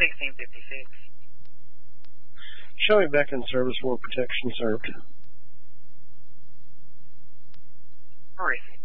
1656. Show me veteran service war protection served. Hurry.